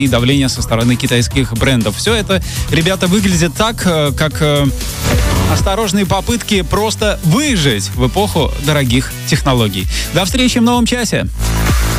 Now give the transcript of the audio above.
и давление со стороны китайских брендов. Все это, ребята, выглядит так, как осторожные попытки просто выжить в эпоху дорогих технологий. До встречи в новом часе!